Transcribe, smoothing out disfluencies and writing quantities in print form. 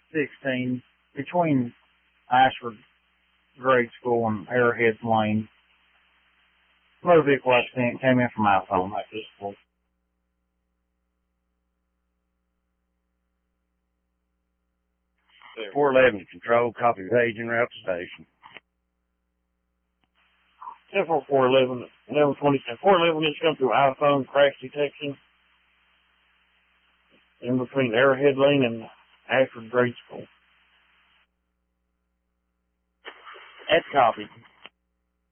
16 between Ashford Grade School and Arrowhead Lane. Motor vehicle accident came in from iPhone at this point. There. 411 control, copy page en route to station. 411, 1120, 411 needs to come through iPhone crash detection in between Arrowhead Lane and Ashford Grade School. That's copy.